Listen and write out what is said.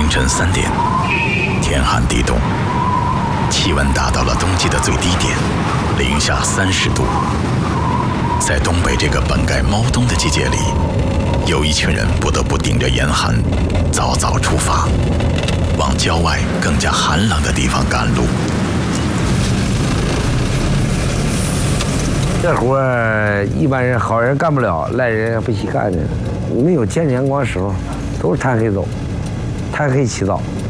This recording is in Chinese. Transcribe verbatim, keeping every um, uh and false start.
晨三点，天寒地冻，气温达到了冬季的最低点，零下三十度。在东北这个本该猫冬的季节里，有一群人不得不顶着严寒，早早出发，往郊外更加寒冷的地方赶路。 这活儿一般人好人干不了，赖人也不稀干的。没有见阳光时候，都是贪黑走，贪黑起早。